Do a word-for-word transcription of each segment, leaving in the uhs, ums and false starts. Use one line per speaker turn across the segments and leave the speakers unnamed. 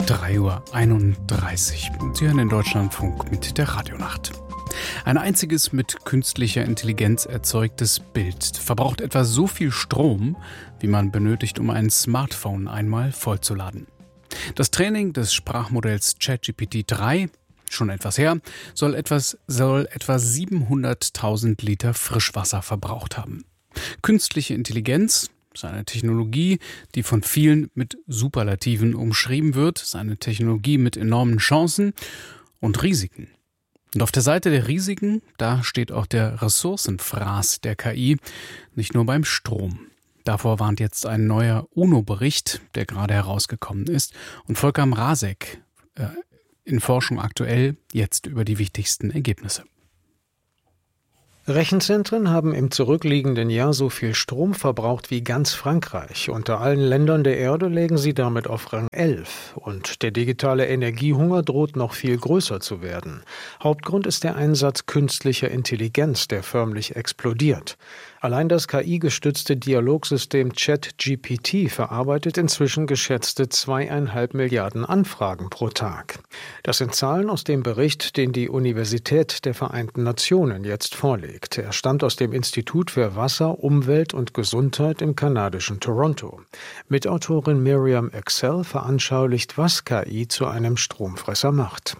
drei Uhr einunddreißig. Sie hören den Deutschlandfunk mit der Radionacht. Ein einziges mit künstlicher Intelligenz erzeugtes Bild verbraucht etwa so viel Strom, wie man benötigt, um ein Smartphone einmal vollzuladen. Das Training des Sprachmodells ChatGPT drei, schon etwas her, soll, etwas, soll etwa siebenhunderttausend Liter Frischwasser verbraucht haben. Künstliche Intelligenz ist eine Technologie, die von vielen mit Superlativen umschrieben wird, ist eine Technologie mit enormen Chancen und Risiken. Und auf der Seite der Risiken, da steht auch der Ressourcenfraß der K I, nicht nur beim Strom. Davor warnt jetzt ein neuer UNO-Bericht, der gerade herausgekommen ist. Und Volker Mrazek äh, in Forschung aktuell jetzt über die wichtigsten Ergebnisse.
Rechenzentren haben im zurückliegenden Jahr so viel Strom verbraucht wie ganz Frankreich. Unter allen Ländern der Erde legen sie damit auf Rang elf. Und der digitale Energiehunger droht noch viel größer zu werden. Hauptgrund ist der Einsatz künstlicher Intelligenz, der förmlich explodiert. Allein das K I-gestützte Dialogsystem ChatGPT verarbeitet inzwischen geschätzte zweieinhalb Milliarden Anfragen pro Tag. Das sind Zahlen aus dem Bericht, den die Universität der Vereinten Nationen jetzt vorlegt. Er stammt aus dem Institut für Wasser, Umwelt und Gesundheit im kanadischen Toronto. Mitautorin Miriam Excel veranschaulicht, was K I zu einem Stromfresser macht.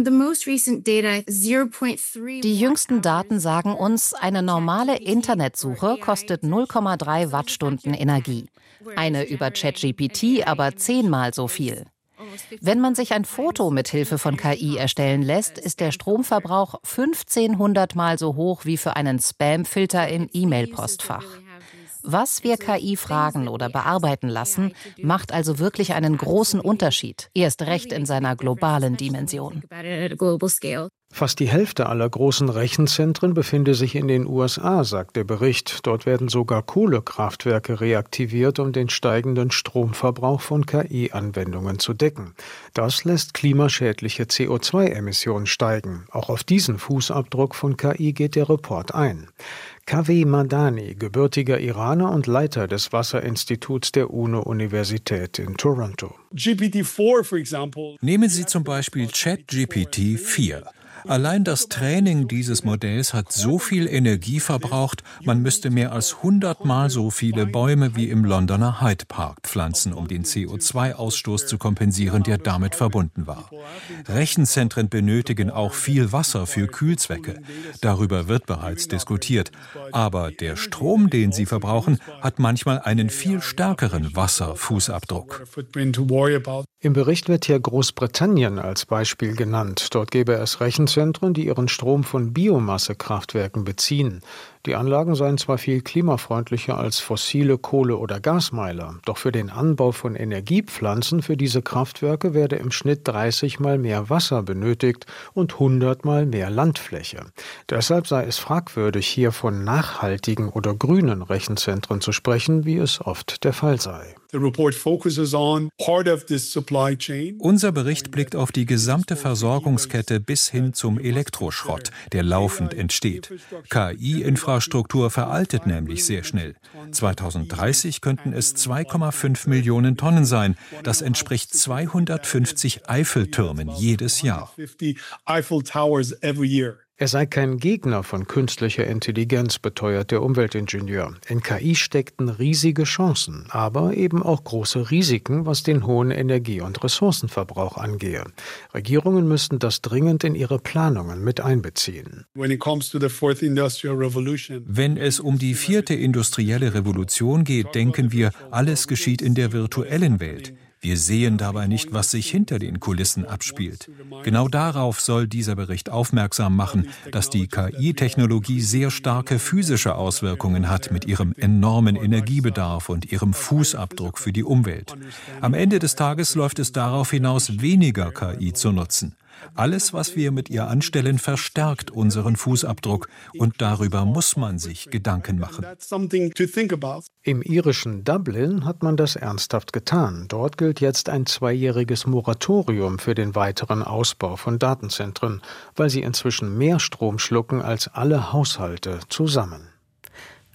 Die jüngsten Daten sagen uns, eine normale Internetsuche kostet null Komma drei Wattstunden Energie. Eine über ChatGPT aber zehnmal so viel. Wenn man sich ein Foto mit Hilfe von K I erstellen lässt, ist der Stromverbrauch fünfzehnhundert Mal so hoch wie für einen Spamfilter im E-Mail-Postfach. Was wir K I fragen oder bearbeiten lassen, macht also wirklich einen großen Unterschied, erst recht in seiner globalen Dimension.
Fast die Hälfte aller großen Rechenzentren befinde sich in den U S A, sagt der Bericht. Dort werden sogar Kohlekraftwerke reaktiviert, um den steigenden Stromverbrauch von K I-Anwendungen zu decken. Das lässt klimaschädliche C O zwei Emissionen steigen. Auch auf diesen Fußabdruck von K I geht der Report ein. Kaveh Madani, gebürtiger Iraner und Leiter des Wasserinstituts der UNO-Universität in Toronto.
Nehmen Sie zum Beispiel ChatGPT vier. Allein das Training dieses Modells hat so viel Energie verbraucht, man müsste mehr als hundertmal so viele Bäume wie im Londoner Hyde Park pflanzen, um den C O zwei Ausstoß zu kompensieren, der damit verbunden war. Rechenzentren benötigen auch viel Wasser für Kühlzwecke. Darüber wird bereits diskutiert. Aber der Strom, den sie verbrauchen, hat manchmal einen viel stärkeren Wasserfußabdruck.
Im Bericht wird hier Großbritannien als Beispiel genannt. Dort gäbe es Rechenzentren, die ihren Strom von Biomassekraftwerken beziehen. Die Anlagen seien zwar viel klimafreundlicher als fossile Kohle- oder Gasmeiler, doch für den Anbau von Energiepflanzen für diese Kraftwerke werde im Schnitt dreißig Mal mehr Wasser benötigt und hundert Mal mehr Landfläche. Deshalb sei es fragwürdig, hier von nachhaltigen oder grünen Rechenzentren zu sprechen, wie es oft der Fall sei.
Unser Bericht blickt auf die gesamte Versorgungskette bis hin zum Elektroschrott, der laufend entsteht. K I-Infrastruktur veraltet nämlich sehr schnell. zweitausenddreißig könnten es zwei Komma fünf Millionen Tonnen sein. Das entspricht zweihundertfünfzig Eiffeltürmen jedes Jahr.
Er sei kein Gegner von künstlicher Intelligenz, beteuert der Umweltingenieur. In K I steckten riesige Chancen, aber eben auch große Risiken, was den hohen Energie- und Ressourcenverbrauch angehe. Regierungen müssten das dringend in ihre Planungen mit einbeziehen.
Wenn es um die vierte industrielle Revolution geht, denken wir, alles geschieht in der virtuellen Welt. Wir sehen dabei nicht, was sich hinter den Kulissen abspielt. Genau darauf soll dieser Bericht aufmerksam machen, dass die K I-Technologie sehr starke physische Auswirkungen hat mit ihrem enormen Energiebedarf und ihrem Fußabdruck für die Umwelt. Am Ende des Tages läuft es darauf hinaus, weniger K I zu nutzen. Alles, was wir mit ihr anstellen, verstärkt unseren Fußabdruck und darüber muss man sich Gedanken machen.
Im irischen Dublin hat man das ernsthaft getan. Dort gilt jetzt ein zweijähriges Moratorium für den weiteren Ausbau von Datenzentren, weil sie inzwischen mehr Strom schlucken als alle Haushalte zusammen.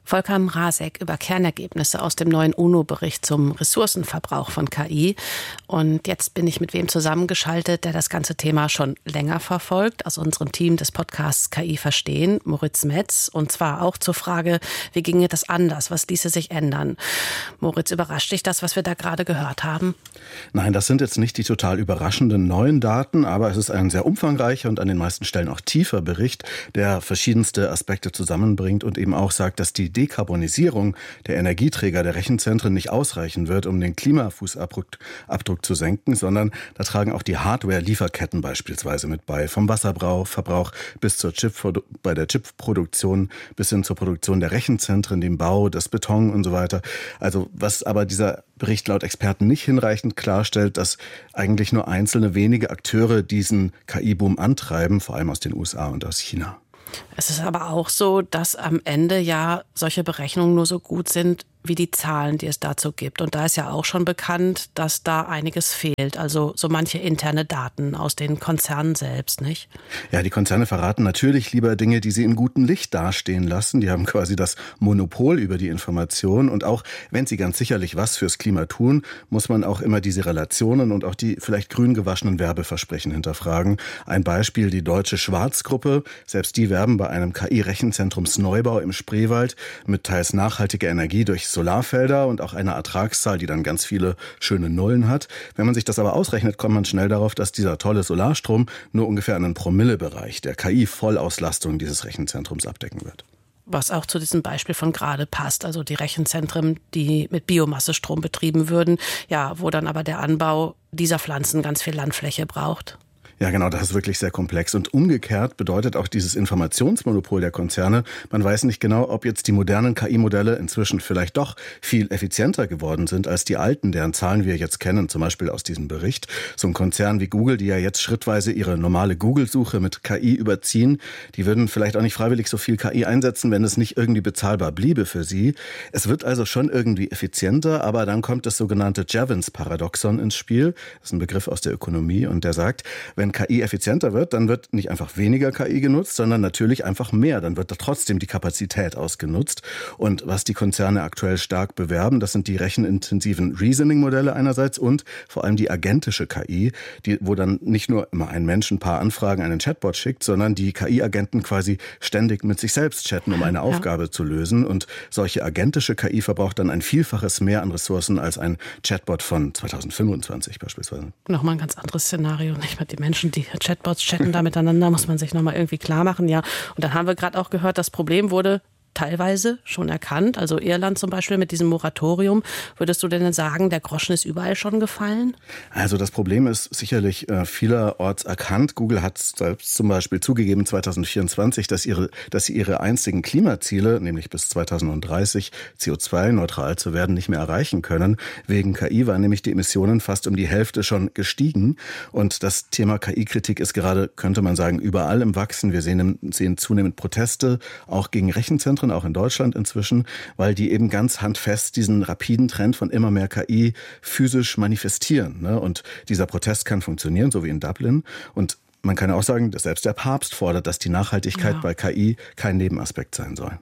Volker Mrazek über Kernergebnisse aus dem neuen UNO-Bericht zum Ressourcenverbrauch von K I. Und jetzt bin ich mit wem zusammengeschaltet, der das ganze Thema schon länger verfolgt, aus unserem Team des Podcasts K I verstehen, Moritz Metz. Und zwar auch zur Frage, wie ginge das anders, was ließe sich ändern? Moritz, überrascht dich das, was wir da gerade gehört haben?
Nein, das sind jetzt nicht die total überraschenden neuen Daten, aber es ist ein sehr umfangreicher und an den meisten Stellen auch tiefer Bericht, der verschiedenste Aspekte zusammenbringt und eben auch sagt, dass die Dekarbonisierung der Energieträger der Rechenzentren nicht ausreichen wird, um den Klimafußabdruck Abdruck zu senken, sondern da tragen auch die Hardware-Lieferketten beispielsweise mit bei. Vom Wasserverbrauch bis zur Chip, bei der Chipproduktion bis hin zur Produktion der Rechenzentren, dem Bau, des Beton und so weiter. Also was aber dieser Bericht laut Experten nicht hinreichend klarstellt, dass eigentlich nur einzelne wenige Akteure diesen K I-Boom antreiben, vor allem aus den U S A und aus China.
Es ist aber auch so, dass am Ende ja solche Berechnungen nur so gut sind wie die Zahlen, die es dazu gibt. Und da ist ja auch schon bekannt, dass da einiges fehlt. Also so manche interne Daten aus den Konzernen selbst, nicht?
Ja, die Konzerne verraten natürlich lieber Dinge, die sie in gutem Licht dastehen lassen. Die haben quasi das Monopol über die Information. Und auch wenn sie ganz sicherlich was fürs Klima tun, muss man auch immer diese Relationen und auch die vielleicht grün gewaschenen Werbeversprechen hinterfragen. Ein Beispiel, die Deutsche Schwarz-Gruppe. Selbst die werben bei einem K I-Rechenzentrumsneubau im Spreewald mit teils nachhaltiger Energie durch Solarfelder und auch einer Ertragszahl, die dann ganz viele schöne Nullen hat. Wenn man sich das aber ausrechnet, kommt man schnell darauf, dass dieser tolle Solarstrom nur ungefähr einen Promillebereich der K I-Vollauslastung dieses Rechenzentrums abdecken wird.
Was auch zu diesem Beispiel von gerade passt, also die Rechenzentren, die mit Biomassestrom betrieben würden, ja, wo dann aber der Anbau dieser Pflanzen ganz viel Landfläche braucht.
Ja, genau, das ist wirklich sehr komplex. Und umgekehrt bedeutet auch dieses Informationsmonopol der Konzerne, man weiß nicht genau, ob jetzt die modernen K I-Modelle inzwischen vielleicht doch viel effizienter geworden sind als die alten, deren Zahlen wir jetzt kennen, zum Beispiel aus diesem Bericht. So ein Konzern wie Google, die ja jetzt schrittweise ihre normale Google-Suche mit K I überziehen, die würden vielleicht auch nicht freiwillig so viel K I einsetzen, wenn es nicht irgendwie bezahlbar bliebe für sie. Es wird also schon irgendwie effizienter, aber dann kommt das sogenannte Jevons-Paradoxon ins Spiel. Das ist ein Begriff aus der Ökonomie und der sagt, wenn K I effizienter wird, dann wird nicht einfach weniger K I genutzt, sondern natürlich einfach mehr. Dann wird da trotzdem die Kapazität ausgenutzt. Und was die Konzerne aktuell stark bewerben, das sind die rechenintensiven Reasoning-Modelle einerseits und vor allem die agentische K I, die, wo dann nicht nur immer ein Mensch ein paar Anfragen an einen Chatbot schickt, sondern die K I-Agenten quasi ständig mit sich selbst chatten, um eine ja. Aufgabe zu lösen. Und solche agentische K I verbraucht dann ein Vielfaches mehr an Ressourcen als ein Chatbot von zweitausendfünfundzwanzig beispielsweise.
Nochmal ein ganz anderes Szenario, nicht mit den Menschen. Die Chatbots chatten da miteinander, muss man sich nochmal irgendwie klar machen. Ja. Und dann haben wir gerade auch gehört, das Problem wurde teilweise schon erkannt. Also Irland zum Beispiel mit diesem Moratorium. Würdest du denn sagen, der Groschen ist überall schon gefallen?
Also das Problem ist sicherlich äh, vielerorts erkannt. Google hat selbst zum Beispiel zugegeben zweitausendvierundzwanzig, dass, ihre, dass sie ihre einzigen Klimaziele, nämlich bis zweitausenddreißig C O zwei neutral zu werden, nicht mehr erreichen können. Wegen K I waren nämlich die Emissionen fast um die Hälfte schon gestiegen. Und das Thema K I-Kritik ist gerade, könnte man sagen, überall im Wachsen. Wir sehen, sehen zunehmend Proteste, auch gegen Rechenzentren, auch in Deutschland inzwischen, weil die eben ganz handfest diesen rapiden Trend von immer mehr K I physisch manifestieren. Ne? Und dieser Protest kann funktionieren, so wie in Dublin. Und man kann ja auch sagen, dass selbst der Papst fordert, dass die Nachhaltigkeit ja. bei K I kein Nebenaspekt sein soll.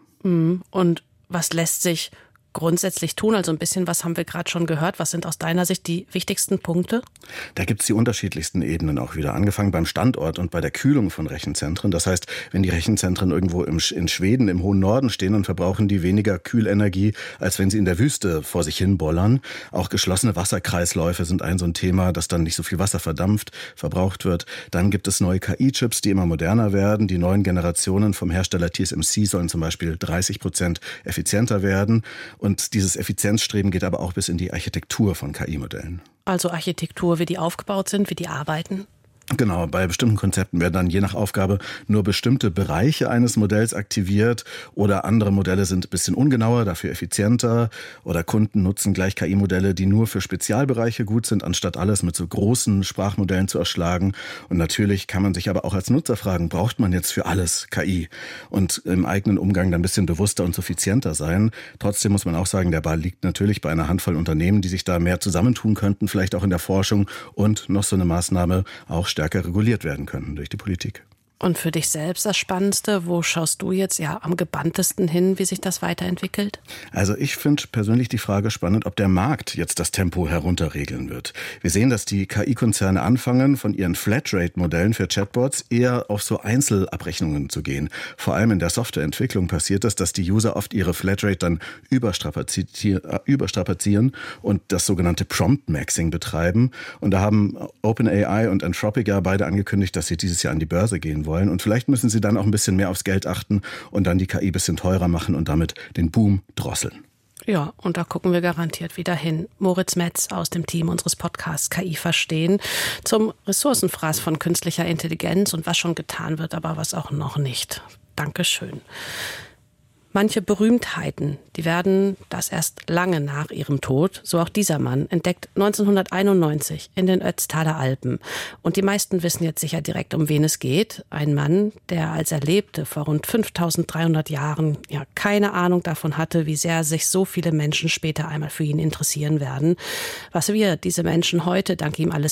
Und was lässt sich grundsätzlich tun? Also ein bisschen, was haben wir gerade schon gehört? Was sind aus deiner Sicht die wichtigsten Punkte?
Da gibt es die unterschiedlichsten Ebenen auch wieder. Angefangen beim Standort und bei der Kühlung von Rechenzentren. Das heißt, wenn die Rechenzentren irgendwo im, in Schweden im hohen Norden stehen, dann verbrauchen die weniger Kühlenergie, als wenn sie in der Wüste vor sich hin bollern. Auch geschlossene Wasserkreisläufe sind ein so ein Thema, dass dann nicht so viel Wasser verdampft, verbraucht wird. Dann gibt es neue K I-Chips, die immer moderner werden. Die neuen Generationen vom Hersteller T S M C sollen zum Beispiel dreißig Prozent effizienter werden. Und dieses Effizienzstreben geht aber auch bis in die Architektur von K I-Modellen.
Also Architektur, wie die aufgebaut sind, wie die arbeiten?
Genau, bei bestimmten Konzepten werden dann je nach Aufgabe nur bestimmte Bereiche eines Modells aktiviert oder andere Modelle sind ein bisschen ungenauer, dafür effizienter oder Kunden nutzen gleich K I-Modelle, die nur für Spezialbereiche gut sind, anstatt alles mit so großen Sprachmodellen zu erschlagen. Und natürlich kann man sich aber auch als Nutzer fragen, braucht man jetzt für alles K I? Und im eigenen Umgang dann ein bisschen bewusster und suffizienter sein. Trotzdem muss man auch sagen, der Ball liegt natürlich bei einer Handvoll Unternehmen, die sich da mehr zusammentun könnten, vielleicht auch in der Forschung und noch so eine Maßnahme auch stärker reguliert werden können durch die Politik.
Und für dich selbst das Spannendste, wo schaust du jetzt ja am gebanntesten hin, wie sich das weiterentwickelt?
Also ich finde persönlich die Frage spannend, ob der Markt jetzt das Tempo herunterregeln wird. Wir sehen, dass die K I-Konzerne anfangen, von ihren Flatrate-Modellen für Chatbots eher auf so Einzelabrechnungen zu gehen. Vor allem in der Softwareentwicklung passiert es, dass die User oft ihre Flatrate dann überstrapazieren und das sogenannte Prompt-Maxing betreiben. Und da haben OpenAI und Anthropic ja beide angekündigt, dass sie dieses Jahr an die Börse gehen wollen. Und vielleicht müssen sie dann auch ein bisschen mehr aufs Geld achten und dann die K I ein bisschen teurer machen und damit den Boom drosseln.
Ja, und da gucken wir garantiert wieder hin. Moritz Metz aus dem Team unseres Podcasts K I verstehen zum Ressourcenfraß von künstlicher Intelligenz und was schon getan wird, aber was auch noch nicht. Dankeschön. Manche Berühmtheiten, die werden das erst lange nach ihrem Tod, so auch dieser Mann, entdeckt neunzehnhunderteinundneunzig in den Ötztaler Alpen. Und die meisten wissen jetzt sicher direkt, um wen es geht. Ein Mann, der, als er lebte, vor rund fünftausenddreihundert Jahren, ja keine Ahnung davon hatte, wie sehr sich so viele Menschen später einmal für ihn interessieren werden. Was wir, diese Menschen heute, dank ihm alles